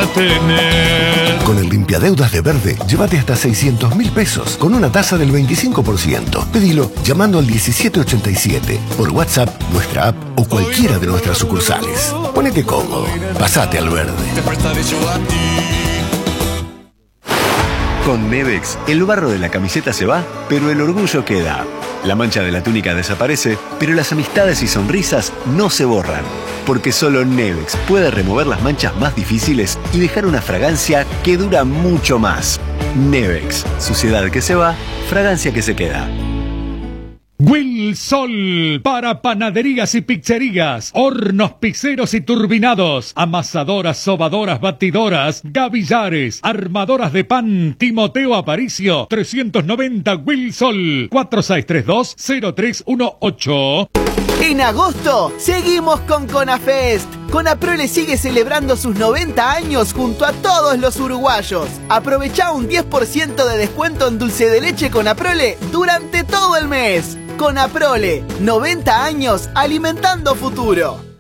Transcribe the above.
tener. Con el limpiadeudas de Verde, llévate hasta 600.000 pesos con una tasa del 25%. Pedilo llamando al 1787, por WhatsApp, nuestra app o cualquiera de nuestras sucursales. Ponete cómodo, pasate al Verde. Con Nevex, el barro de la camiseta se va, pero el orgullo queda. La mancha de la túnica desaparece, pero las amistades y sonrisas no se borran. Porque solo Nevex puede remover las manchas más difíciles y dejar una fragancia que dura mucho más. Nevex, suciedad que se va, fragancia que se queda. Wilsol, para panaderías y pizzerías, hornos pizzeros y turbinados, amasadoras, sobadoras, batidoras, gavillares, armadoras de pan. Timoteo Aparicio, 390 Wilsol, 4632-0318. En agosto, seguimos con Conafest. Conaprole sigue celebrando sus 90 años junto a todos los uruguayos. Aprovechá un 10% de descuento en dulce de leche Conaprole durante todo el mes. Conaprole, 90 años alimentando futuro.